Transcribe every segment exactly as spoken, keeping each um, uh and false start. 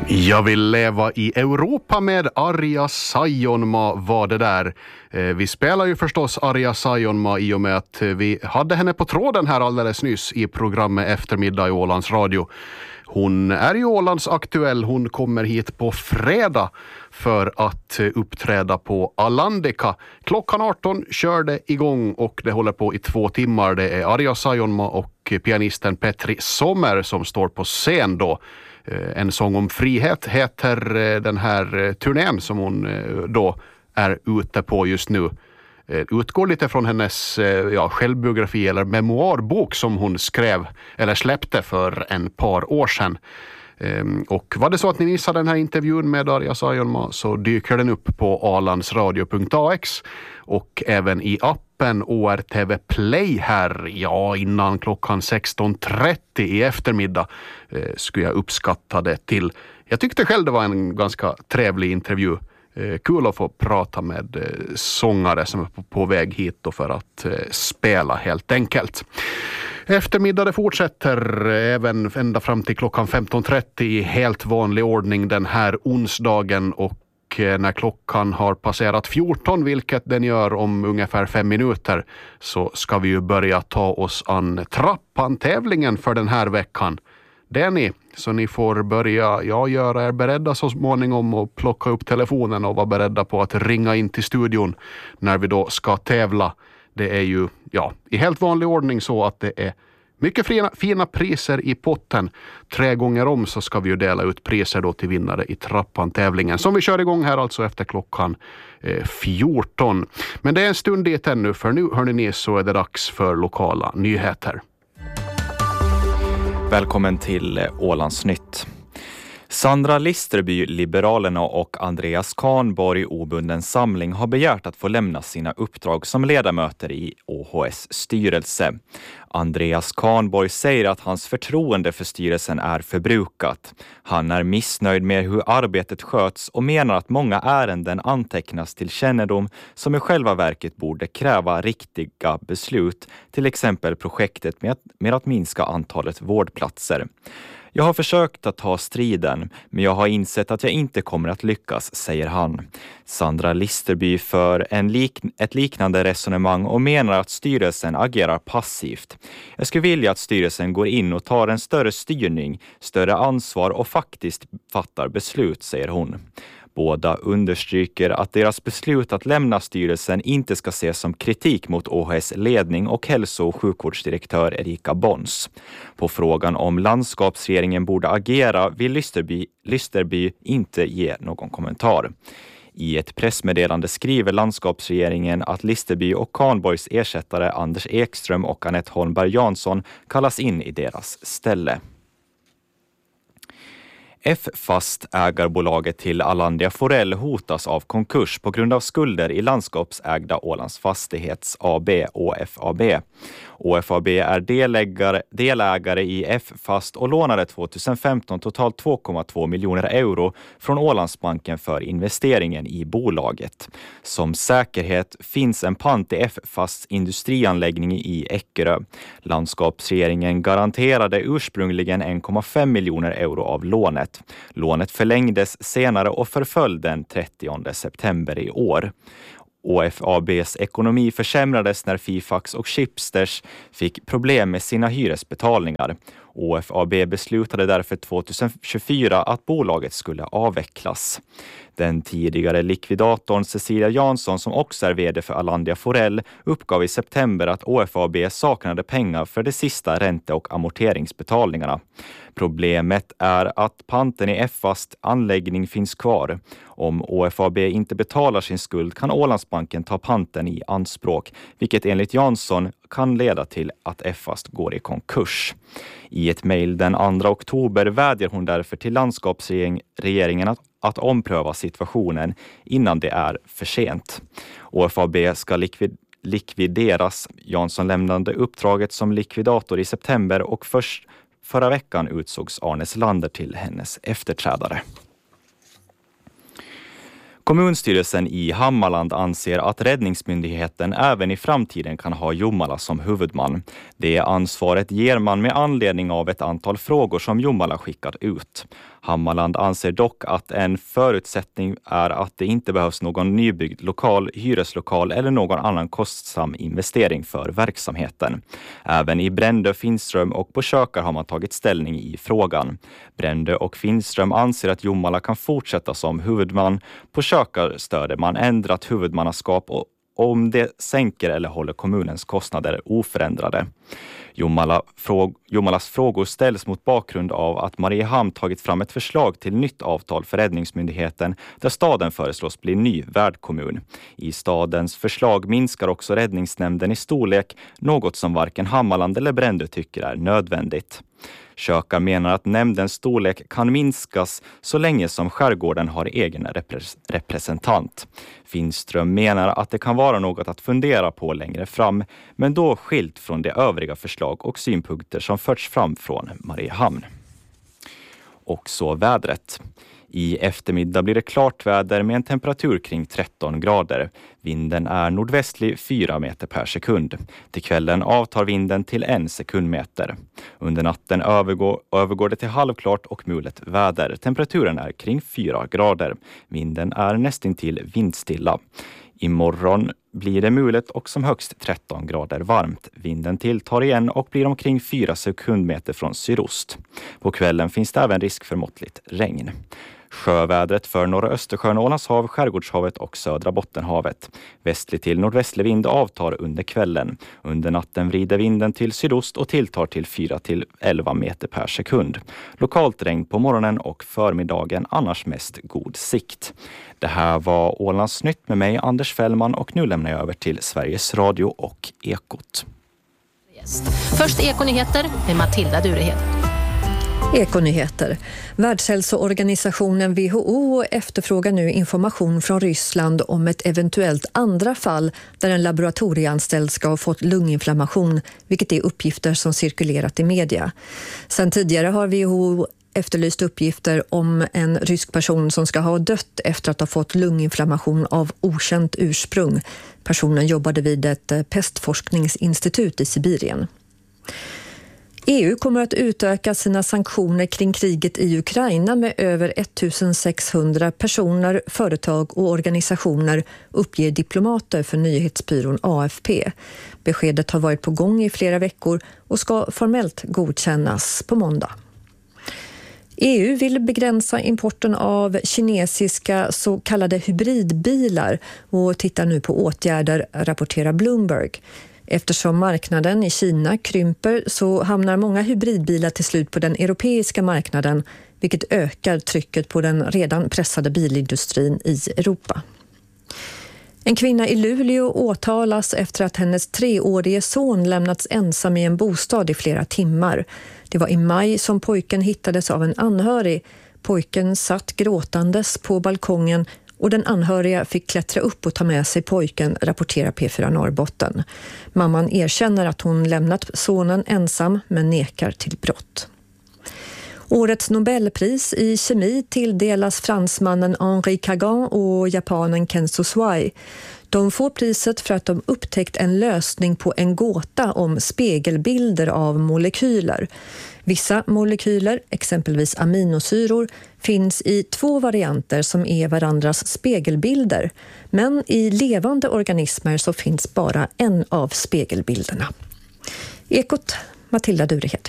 Jag vill leva i Europa med Arja Saijonmaa var det där. Vi spelar ju förstås Arja Saijonmaa i och med att vi hade henne på tråden här alldeles nyss i programmet Eftermiddag i Ålands Radio. Hon är ju Ålands aktuell. Hon kommer hit på fredag för att uppträda på Alandika. Klockan arton kör det igång och det håller på i två timmar. Det är Arja Saijonmaa och pianisten Petri Sommer som står på scen då. En sång om frihet heter den här turnén som hon då är ute på just nu. Utgår lite från hennes ja, självbiografi eller memoarbok som hon skrev eller släppte för en par år sedan. Och var det så att ni missade den här intervjun med Arja Saijonmaa så dyker den upp på alandsradio punkt a x och även i appen O R T V Play här, ja, innan klockan sexton trettio i eftermiddag eh, skulle jag uppskatta det till. Jag tyckte själv det var en ganska trevlig intervju. Eh, kul att få prata med eh, sångare som är på, på väg hit då för att eh, spela helt enkelt. Eftermiddag fortsätter även ända fram till klockan femton trettio i helt vanlig ordning den här onsdagen, och när klockan har passerat fjorton, vilket den gör om ungefär fem minuter, så ska vi ju börja ta oss an trappan-tävlingen för den här veckan. Det är ni, så ni får börja ja, göra er beredda så småningom och plocka upp telefonen och vara beredda på att ringa in till studion när vi då ska tävla. Det är ju ja, i helt vanlig ordning så att det är mycket fina, fina priser i potten. Tre gånger om så ska vi ju dela ut priser då till vinnare i trappan-tävlingen som vi kör igång här alltså efter klockan eh, fjorton. Men det är en stund dit ännu, för nu hörni ni så är det dags för lokala nyheter. Välkommen till Ålandsnytt. Sandra Listerby, Liberalerna, och Andreas Kahnborg, Obunden samling, har begärt att få lämna sina uppdrag som ledamöter i O H S styrelse. Andreas Kahnborg säger att hans förtroende för styrelsen är förbrukat. Han är missnöjd med hur arbetet sköts och menar att många ärenden antecknas till kännedom som i själva verket borde kräva riktiga beslut, till exempel projektet med att, med att minska antalet vårdplatser. Jag har försökt att ta striden, men jag har insett att jag inte kommer att lyckas, säger han. Sandra Listerby för en lik- ett liknande resonemang och menar att styrelsen agerar passivt. Jag skulle vilja att styrelsen går in och tar en större styrning, större ansvar och faktiskt fattar beslut, säger hon. Båda understryker att deras beslut att lämna styrelsen inte ska ses som kritik mot O H S ledning och hälso- och sjukvårdsdirektör Erika Bons. På frågan om landskapsregeringen borde agera vill Listerby, Listerby inte ge någon kommentar. I ett pressmeddelande skriver landskapsregeringen att Listerby och Kahnborgs ersättare Anders Ekström och Anette Holmberg Jansson kallas in i deras ställe. F-fast-ägarbolaget till Alandia Forell hotas av konkurs på grund av skulder i landskapsägda Ålands Fastighets A B, O F A B. O F A B är delägare, delägare i F-fast och lånade tjugohundrafemton totalt två komma två miljoner euro från Ålandsbanken för investeringen i bolaget. Som säkerhet finns en pant i F-fasts industrianläggning i Eckerö. Landskapsregeringen garanterade ursprungligen en komma fem miljoner euro av lånet. Lånet förlängdes senare och förföll den trettionde september i år. O F A B:s ekonomi försämrades när Fifax och Schibsters fick problem med sina hyresbetalningar. O F A B beslutade därför tjugohundratjugofyra att bolaget skulle avvecklas. Den tidigare likvidatorn Cecilia Jansson, som också är vd för Alandia Forell, uppgav i september att O F A B saknade pengar för de sista ränte- och amorteringsbetalningarna. Problemet är att panten i F-fast anläggning finns kvar. Om O F A B inte betalar sin skuld kan Ålandsbanken ta panten i anspråk, vilket enligt Jansson kan leda till att F-fast går i konkurs. I ett mejl den andra oktober vädjar hon därför till landskapsregeringen att, att ompröva situationen innan det är för sent. O F A B ska likvid, likvideras. Jansson lämnade uppdraget som likvidator i september och först förra veckan utsågs Arne Slander till hennes efterträdare. Kommunstyrelsen i Hammarland anser att Räddningsmyndigheten även i framtiden kan ha Jomala som huvudman. Det ansvaret ger man med anledning av ett antal frågor som Jomala skickat ut. Hammarland anser dock att en förutsättning är att det inte behövs någon nybyggd lokal, hyreslokal eller någon annan kostsam investering för verksamheten. Även i Brändö, Finström och på Kökar har man tagit ställning i frågan. Brändö och Finström anser att Jomala kan fortsätta som huvudman. På Kökar stöder man ändrat huvudmannaskap och om det sänker eller håller kommunens kostnader oförändrade. Jomala fråg, Jomalas frågor ställs mot bakgrund av att Mariehamn tagit fram ett förslag till nytt avtal för räddningsmyndigheten där staden föreslås bli ny värdkommun. I stadens förslag minskar också räddningsnämnden i storlek, något som varken Hammarland eller Brändö tycker är nödvändigt. Kökar menar att nämndens storlek kan minskas så länge som skärgården har egen repre- representant. Finström menar att det kan vara något att fundera på längre fram, men då skilt från de övriga förslag och synpunkter som förts fram från Mariehamn. Och så vädret. I eftermiddag blir det klart väder med en temperatur kring tretton grader. Vinden är nordvästlig fyra meter per sekund. Till kvällen avtar vinden till en sekundmeter. Under natten övergår, övergår det till halvklart och mulet väder. Temperaturen är kring fyra grader. Vinden är nästintill vindstilla. Imorgon blir det mulet och som högst tretton grader varmt. Vinden tilltar igen och blir omkring fyra sekundmeter från sydost. På kvällen finns det även risk för måttligt regn. Sjövädret för norra Östersjön, Ålandshav, Skärgårdshavet och södra Bottenhavet. Västlig till nordvästlig vind avtar under kvällen. Under natten vrider vinden till sydost och tilltar till fyra till elva meter per sekund. Lokalt regn på morgonen och förmiddagen, annars mest god sikt. Det här var Ålands nytt med mig, Anders Fällman, och nu lämnar jag över till Sveriges Radio och Ekot. Först Ekonyheter med Matilda Durehed. Ekonyheter. Världshälsoorganisationen W H O efterfrågar nu information från Ryssland om ett eventuellt andra fall där en laboratorieanställd ska ha fått lunginflammation, vilket är uppgifter som cirkulerat i media. Sedan tidigare har W H O efterlyst uppgifter om en rysk person som ska ha dött efter att ha fått lunginflammation av okänt ursprung. Personen jobbade vid ett pestforskningsinstitut i Sibirien. E U kommer att utöka sina sanktioner kring kriget i Ukraina med över sextonhundra personer, företag och organisationer, uppger diplomater för nyhetsbyrån A F P. Beskedet har varit på gång i flera veckor och ska formellt godkännas på måndag. E U vill begränsa importen av kinesiska så kallade hybridbilar och tittar nu på åtgärder, rapporterar Bloomberg. Eftersom marknaden i Kina krymper så hamnar många hybridbilar till slut på den europeiska marknaden, vilket ökar trycket på den redan pressade bilindustrin i Europa. En kvinna i Luleå åtalas efter att hennes treårige son lämnats ensam i en bostad i flera timmar. Det var i maj som pojken hittades av en anhörig. Pojken satt gråtandes på balkongen och den anhöriga fick klättra upp och ta med sig pojken, rapporterar P fyra Norrbotten. Mamman erkänner att hon lämnat sonen ensam men nekar till brott. Årets Nobelpris i kemi tilldelas fransmannen Henri Kagan och japanen Kenzo Swai. De får priset för att de upptäckt en lösning på en gåta om spegelbilder av molekyler. Vissa molekyler, exempelvis aminosyror, finns i två varianter som är varandras spegelbilder. Men i levande organismer så finns bara en av spegelbilderna. Ekot, Matilda Durehed.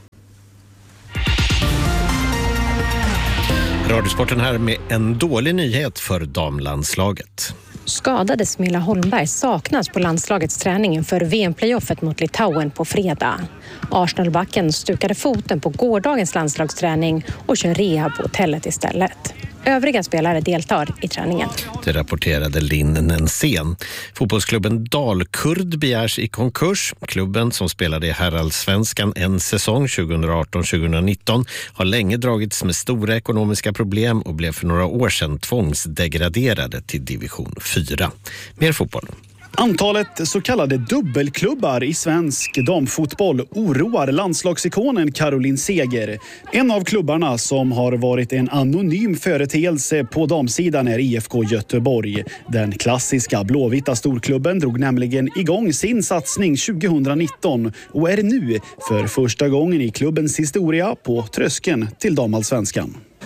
Radiosporten här med en dålig nyhet för damlandslaget. Skadade Smilla Holmberg saknas på landslagets träning inför V M-playoffet mot Litauen på fredag. Arsenalbacken stukade foten på gårdagens landslagsträning och kör rehab på hotellet istället. Övriga spelare deltar i träningen. Det rapporterade Linn Nensén. Fotbollsklubben Dalkurd begärs i konkurs. Klubben som spelade i Heraldsvenskan en säsong tjugoarton tjugonitton har länge dragits med stora ekonomiska problem och blev för några år sedan tvångsdegraderade till division fyra. Mer fotboll. Antalet så kallade dubbelklubbar i svensk damfotboll oroar landslagsikonen Caroline Seger. En av klubbarna som har varit en anonym företeelse på damsidan är I F K Göteborg. Den klassiska blåvita storklubben drog nämligen igång sin satsning tjugonitton och är nu för första gången i klubbens historia på tröskeln till damallsvenskan.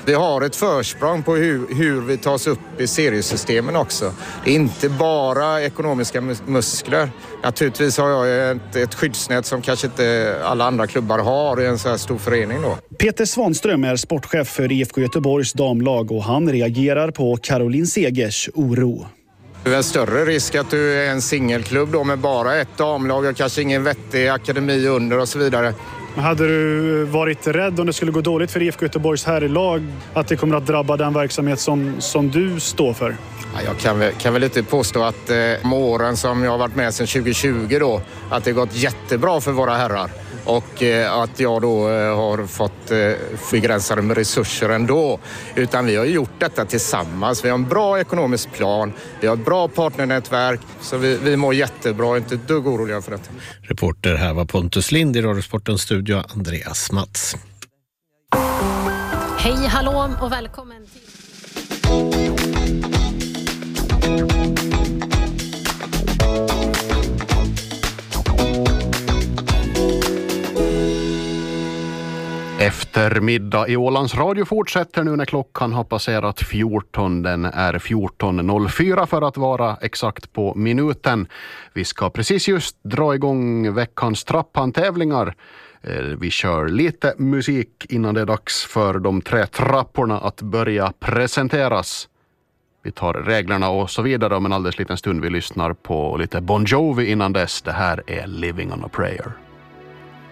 Vi har ett försprång på hur, hur vi tas upp i seriesystemen också. Det är inte bara ekonomiska muskler. Naturligtvis har jag ett, ett skyddsnät som kanske inte alla andra klubbar har i en så här stor förening då. Peter Svanström är sportchef för I F K Göteborgs damlag och han reagerar på Caroline Segers oro. Det är en större risk att du är en singelklubb då med bara ett damlag och kanske ingen vettig akademi under och så vidare. Hade du varit rädd om det skulle gå dåligt för I F K Göteborgs herrlag att det kommer att drabba den verksamhet som, som du står för? Ja, jag kan väl, kan väl inte påstå att eh, åren som jag har varit med sedan tjugo tjugo då, att det gått jättebra för våra herrar. Och eh, att jag då eh, har fått eh, begränsade med resurser ändå. Utan vi har gjort detta tillsammans. Vi har en bra ekonomisk plan. Vi har ett bra partnernätverk. Så vi, vi mår jättebra, inte ett dugg oroliga för detta. Reporter här var Pontus Lind, i Radiosportens studio Andreas Mats. Hej, hallå och välkommen till... Eftermiddag i Ålands Radio fortsätter nu när klockan har passerat fjorton. Den är fjorton noll fyra för att vara exakt på minuten. Vi ska precis just dra igång veckans trapphandtävlingar. Vi kör lite musik innan det är dags för de tre trapporna att börja presenteras. Vi tar reglerna och så vidare om en alldeles liten stund. Vi lyssnar på lite Bon Jovi innan dess. Det här är Living on a Prayer.